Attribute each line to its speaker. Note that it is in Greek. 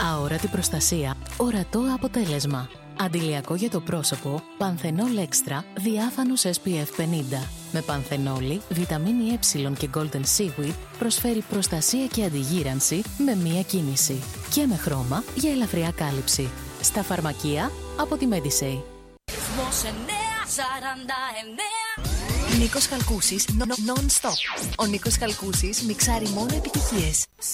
Speaker 1: Αόρατη προστασία, ορατό αποτέλεσμα. Αντιλιακό για το πρόσωπο, Πανθενόλ Extra, διάφανος SPF 50. Με πανθενόλη, βιταμίνη Ε και Golden Seaweed προσφέρει προστασία και αντιγύρανση με μία κίνηση. Και με χρώμα για ελαφριά κάλυψη. Στα φαρμακεία από τη Medisay.
Speaker 2: Νίκος Χαλκούσης, non-stop. Ο Νίκος Χαλκούσης μιξάρει μόνο επιτυχίες.